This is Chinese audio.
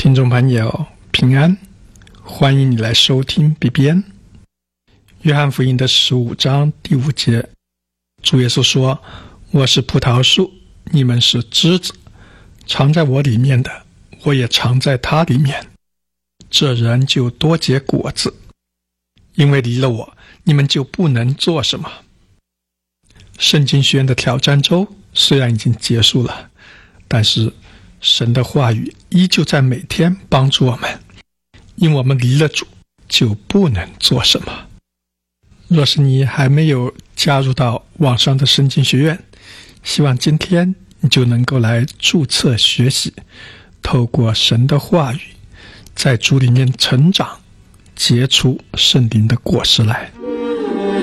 听众朋友平安，欢迎你来收听 BBN。 约翰福音的15章第5节，主耶稣说，我是葡萄树，你们是枝子，藏在我里面的，我也藏在他里面，这人就多结果子，因为离了我，你们就不能做什么。圣经学院的挑战周虽然已经结束了，但是神的话语依旧在每天帮助我们，因为我们离了主就不能做什么。若是你还没有加入到网上的圣经学院，希望今天你就能够来注册学习，透过神的话语在主里面成长，结出圣灵的果实来。